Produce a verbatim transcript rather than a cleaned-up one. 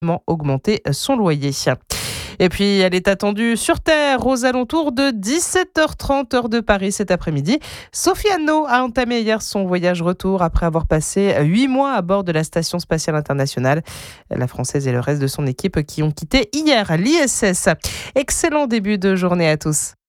augmenter son loyer. Et puis, elle est attendue sur Terre aux alentours de dix-sept heures trente, heure de Paris cet après-midi. Sophie Anno a entamé hier son voyage retour après avoir passé huit mois à bord de la Station spatiale internationale. La Française et le reste de son équipe qui ont quitté hier l'I S S. Excellent début de journée à tous.